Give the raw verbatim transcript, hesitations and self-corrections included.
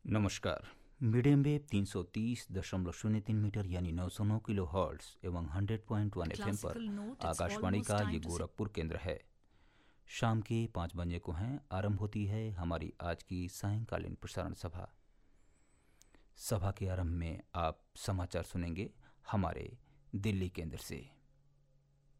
नमस्कार। Medium wave तीन सौ तीस दशमलव शून्य तीन मीटर यानी नौ सौ नौ किलो हर्ट्ज एवं सौ पॉइंट एक एफएम पर आकाशवाणी का ये गोरखपुर केंद्र है। शाम के पाँच बजे को हैं आरंभ होती है हमारी आज की सायंकालीन प्रसारण सभा। सभा के आरंभ में आप समाचार सुनेंगे हमारे दिल्ली केंद्र से।